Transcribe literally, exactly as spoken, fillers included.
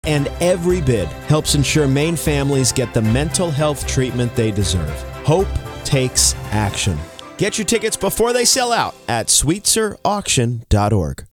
And every bid helps ensure Maine families get the mental health treatment they deserve. Hope takes action. Get your tickets before they sell out at sweetser auction dot org.